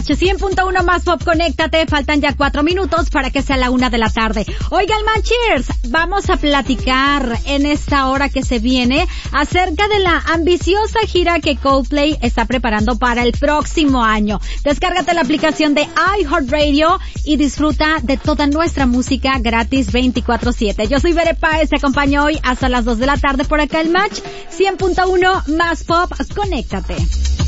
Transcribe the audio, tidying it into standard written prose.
Match 100.1 Más Pop, conéctate, faltan ya 4 minutos para que sea la 1 de la tarde. Oigan, Matchers, vamos a platicar en esta hora que se viene acerca de la ambiciosa gira que Coldplay está preparando para el próximo año. Descárgate la aplicación de iHeartRadio y disfruta de toda nuestra música gratis 24/7. Yo soy Bere Páez, te acompaño hoy hasta las 2 de la tarde por acá el Match 100.1 Más Pop, conéctate.